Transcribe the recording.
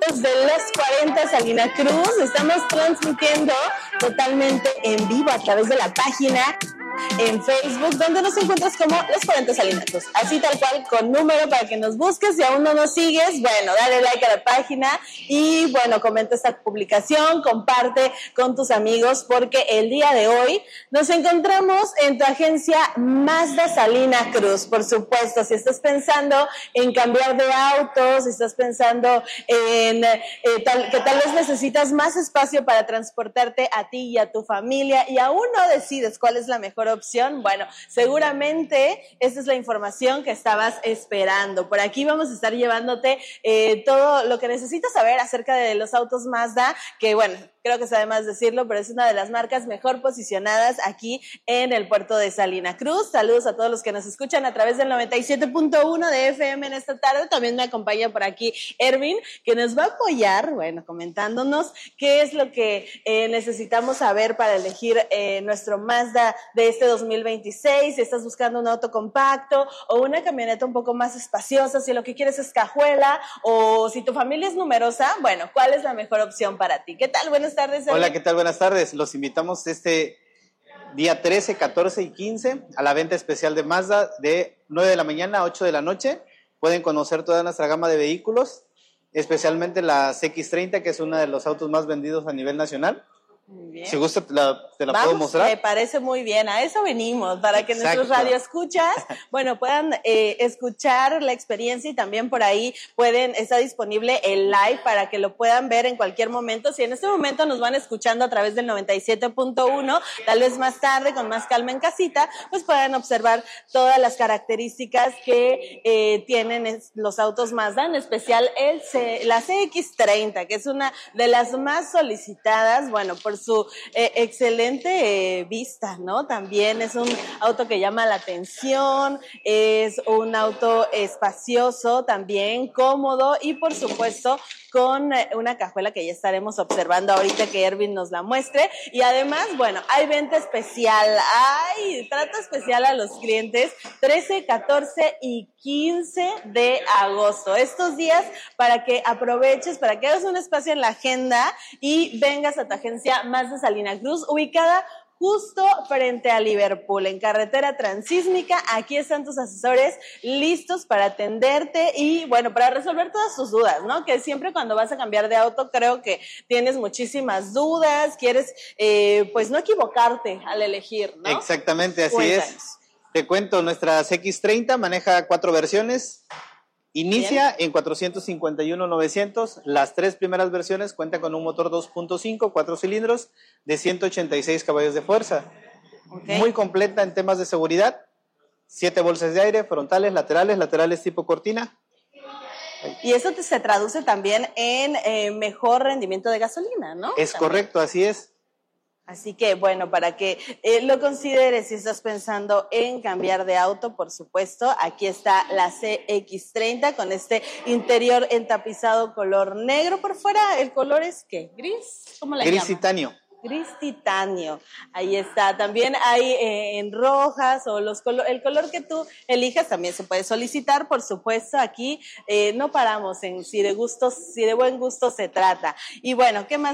amigos de Los 40 Salina Cruz. Estamos transmitiendo totalmente en vivo a través de la página en Facebook, donde nos encuentras como Los 40 Salina Cruz. Así tal cual, con número para que nos busques. Si aún no nos sigues, bueno, dale like a la página y bueno, comenta esta publicación, comparte con tus amigos, porque el día de hoy nos encontramos en tu agencia Mazda Salina Cruz. Por supuesto, si estás pensando en cambiar de auto, si estás pensando en que tal vez necesitas más espacio para transportarte a ti y a tu familia y aún no decides cuál es la mejor opción, bueno, seguramente esta es la información que estabas esperando. Por aquí vamos a estar llevándote todo lo que necesitas saber acerca de los autos Mazda, que bueno, creo que sabemos decirlo, pero es una de las marcas mejor posicionadas aquí en el puerto de Salina Cruz. Saludos a todos los que nos escuchan a través del 97.1 de FM en esta tarde. También me acompaña por aquí Erwin, que nos va a apoyar, bueno, comentándonos qué es lo que necesitamos saber para elegir nuestro Mazda de este 2026. Si estás buscando un auto compacto o una camioneta un poco más espaciosa, si lo que quieres es cajuela o si tu familia es numerosa, bueno, ¿cuál es la mejor opción para ti? ¿Qué tal? Buenas tardes. Erwin. Hola, ¿qué tal? Buenas tardes. Los invitamos este día 13, 14 y 15 a la venta especial de Mazda de 9 de la mañana a 8 de la noche. Pueden conocer toda nuestra gama de vehículos, especialmente la CX-30, que es uno de los autos más vendidos a nivel nacional. Muy bien. Si gusta, te la puedo mostrar. Me parece muy bien, a eso venimos, para que Exacto. nuestros radioescuchas, bueno, puedan escuchar la experiencia y también por ahí está disponible el live para que lo puedan ver en cualquier momento. Si en este momento nos van escuchando a través del 97.1, tal vez más tarde, con más calma en casita, pues puedan observar todas las características que tienen los autos Mazda, en especial la CX-30, que es una de las más solicitadas, bueno, por su excelente vista, ¿no? También es un auto que llama la atención, es un auto espacioso, también cómodo y por supuesto con una cajuela que ya estaremos observando ahorita que Erwin nos la muestre. Y además, bueno, hay venta especial, hay trato especial a los clientes 13, 14 y 15 de agosto. Estos días para que aproveches, para que hagas un espacio en la agenda y vengas a tu agencia Mazda Salina Cruz, ubicada justo frente a Liverpool, en carretera transísmica. Aquí están tus asesores listos para atenderte y, bueno, para resolver todas tus dudas, ¿no? Que siempre cuando vas a cambiar de auto creo que tienes muchísimas dudas, quieres, pues, no equivocarte al elegir, ¿no? Exactamente, así Cuéntanos. es. Te cuento, nuestra CX-30 maneja 4 versiones. Inicia en 451,900. Las 3 primeras versiones cuentan con un motor 2.5, 4 cilindros de 186 caballos de fuerza. Okay. Muy completa en temas de seguridad. 7 bolsas de aire, frontales, laterales tipo cortina. Y eso se traduce también en mejor rendimiento de gasolina, ¿no? Es también. Correcto, así es. Así que, bueno, para que lo consideres si estás pensando en cambiar de auto, por supuesto, aquí está la CX-30 con este interior entapizado color negro. Por fuera, ¿el color es qué? ¿Gris? ¿Cómo la llaman? Gris titanio. Gris titanio, ahí está. También hay en rojas o el color que tú elijas también se puede solicitar, por supuesto. Aquí no paramos en si de buen gusto se trata. Y bueno, ¿qué más?